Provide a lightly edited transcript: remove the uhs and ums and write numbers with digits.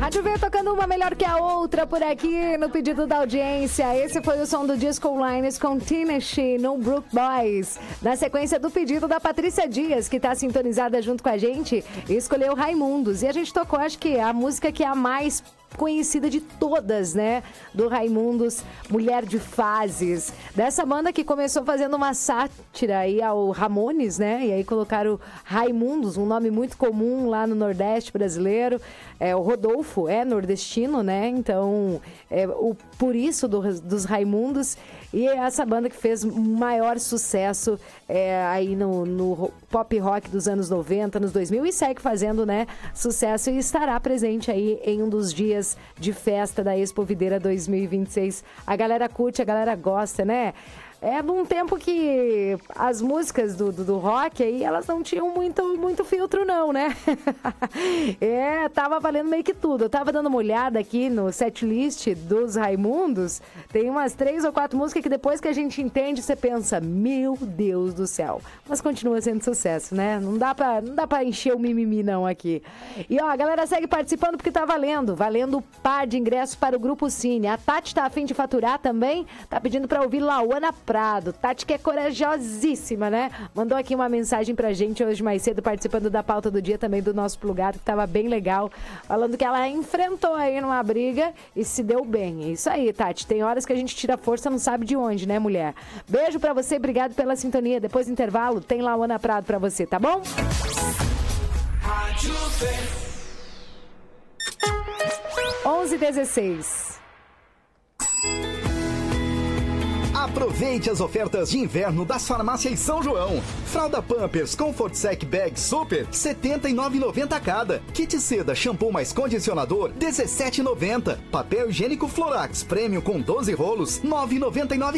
Rádio V tocando uma melhor que a outra por aqui no pedido da audiência. Esse foi o som do Disco Lines com Teenage no Brook Boys. Na sequência do pedido da Patrícia Dias, que está sintonizada junto com a gente, escolheu Raimundos. E a gente tocou, acho que a música que é a mais conhecida de todas, né? Do Raimundos, Mulher de Fases. Dessa banda que começou fazendo uma sátira aí ao Ramones, né? E aí colocaram Raimundos, um nome muito comum lá no Nordeste brasileiro. O Rodolfo é nordestino, né? Então, por isso dos Raimundos. E essa banda que fez maior sucesso aí no pop rock dos anos 90, anos 2000 e segue fazendo, né, sucesso e estará presente aí em um dos dias de festa da Expo Videira 2026. A galera curte, a galera gosta, né? É num tempo que as músicas do rock aí, elas não tinham muito filtro não, né? Tava valendo meio que tudo. Eu tava dando uma olhada aqui no setlist dos Raimundos, tem umas 3 ou 4 músicas que depois que a gente entende, você pensa, meu Deus do céu. Mas continua sendo sucesso, né? Não dá pra encher o mimimi não aqui. E ó, a galera segue participando porque tá valendo o par de ingressos para o Grupo Cine. A Tati tá a fim de faturar também, tá pedindo pra ouvir Lauana Prado. Tati que é corajosíssima, né? Mandou aqui uma mensagem pra gente hoje mais cedo, participando da pauta do dia também do nosso plugado, que tava bem legal, falando que ela enfrentou aí numa briga e se deu bem. É isso aí, Tati. Tem horas que a gente tira força, não sabe de onde, né, mulher? Beijo pra você, obrigado pela sintonia. Depois do intervalo, tem Lauana Prado pra você, tá bom? Rádio 11h16. Aproveite as ofertas de inverno das farmácias São João. Fralda Pampers Comfort Sec Bag Super, R$ 79,90 cada. Kit seda shampoo mais condicionador, R$ 17,90. Papel higiênico Florax Premium com 12 rolos, R$ 9,99